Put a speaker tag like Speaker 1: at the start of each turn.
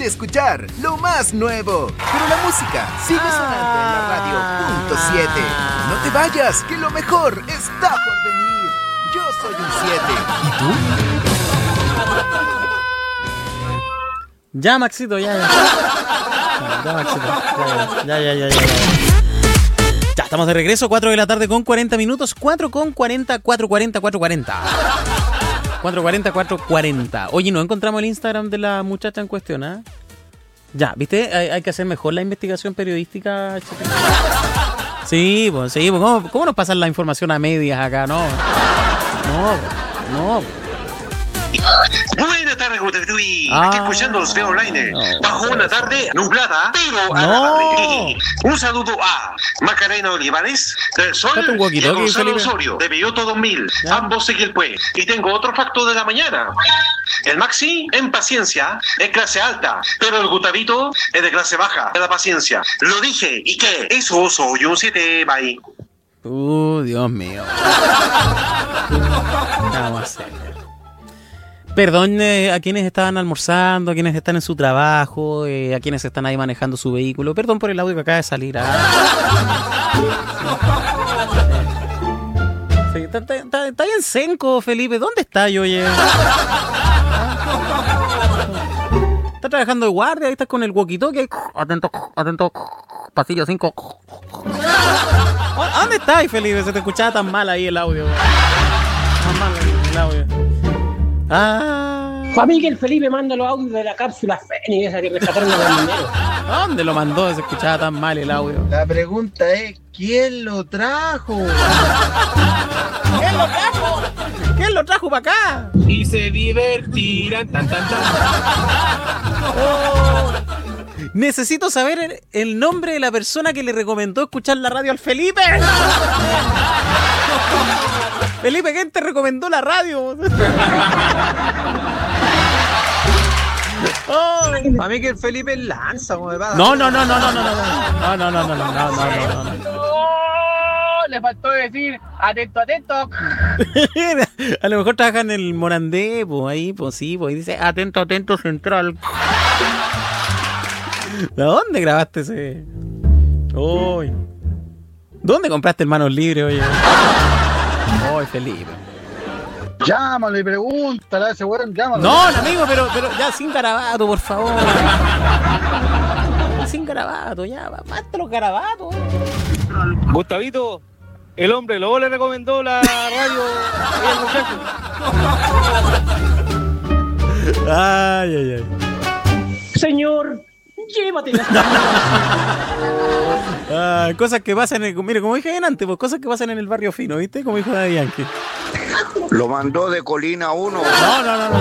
Speaker 1: de escuchar lo más nuevo. Pero la música sigue sonando en la radio punto 7. No te vayas, que lo mejor está por venir. Yo soy un 7. ¿Y tú?
Speaker 2: Ya, Maxito, ya. Ya, Maxito. Ya. Ya, estamos de regreso, 4 de la tarde con 40 minutos. 4:40. 4:40. Oye, ¿no encontramos el Instagram de la muchacha en cuestión, ¿eh? Ya, ¿viste? Hay que hacer mejor la investigación periodística. Sí, pues. ¿Cómo nos pasan la información a medias acá? No.
Speaker 3: Buenas tardes, Gutertui. Aquí escuchando los Feo Online. Bajo una tarde nublada, pero agradable. Un saludo a Macarena Olivares, del Sol, y a Gonzalo Osorio, de Belloto 2000. ¿Ya? Ambos siguen pues. Y tengo otro facto de la mañana. El Maxi, en paciencia, es clase alta, pero el Gutarito es de clase baja, de la paciencia. Lo dije, ¿y qué? Eso soy un 7, bye.
Speaker 2: Dios mío. ¿Qué vamos a hacer? Perdón a quienes estaban almorzando, a quienes están en su trabajo, a quienes están ahí manejando su vehículo. Perdón por el audio que acaba de salir. Sí, está bien senco, Felipe. ¿Dónde está, oye? Está trabajando de guardia, ahí está con el walkie-talkie. Atento. Pasillo 5. ¿Dónde estás, Felipe? Se te escuchaba tan mal ahí el audio. Tan mal el audio.
Speaker 4: Para mí que el Felipe manda los audios de la cápsula Fénix, esa que rescataron los mineros.
Speaker 2: ¿Dónde lo mandó? Se escuchaba tan mal el audio.
Speaker 5: La pregunta es, ¿quién lo trajo?
Speaker 2: ¿Quién lo trajo para acá?
Speaker 6: Y se divertirán.
Speaker 2: Necesito saber el nombre de la persona que le recomendó escuchar la radio al Felipe. Felipe, ¿quién te recomendó la radio?
Speaker 5: A mí que el Felipe lanza, como de paz.
Speaker 2: No.
Speaker 6: Le faltó decir atento.
Speaker 2: A lo mejor trabaja en el Morandé, pues ahí, pues sí, pues ahí dice atento central. ¿De dónde grabaste ese? Uy. ¿Dónde compraste el Manos Libres, oye? Uy, Felipe.
Speaker 5: Llámalo y pregúntale a ese weón, llámalo.
Speaker 2: No, amigo, pero ya sin garabato, por favor. Sin garabato, ya, basta los garabatos.
Speaker 6: Gustavito, el hombre lobo le recomendó la radio al muchacho.
Speaker 2: Ay.
Speaker 4: Señor, llévatela.
Speaker 2: Cosas que pasan mire, como dije antes, pues cosas que pasan en el barrio fino, ¿viste? Como dijo Daddy Yankee.
Speaker 7: Lo mandó de Colina 1.
Speaker 2: No.